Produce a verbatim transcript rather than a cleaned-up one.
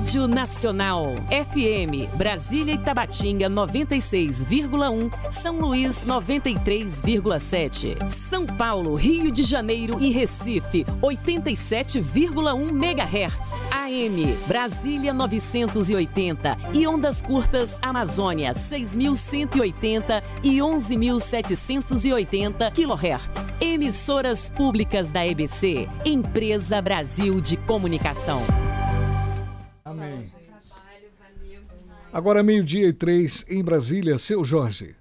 Rádio Nacional. F M, Brasília e Tabatinga noventa e seis vírgula um, São Luís noventa e três vírgula sete. São Paulo, Rio de Janeiro e Recife oitenta e sete vírgula um megahertz. A M, Brasília novecentos e oitenta e ondas curtas Amazônia seis mil cento e oitenta e onze mil setecentos e oitenta quilohertz. Emissoras públicas da E B C, Empresa Brasil de Comunicação. Amém. Agora meio-dia e três em Brasília, seu Jorge.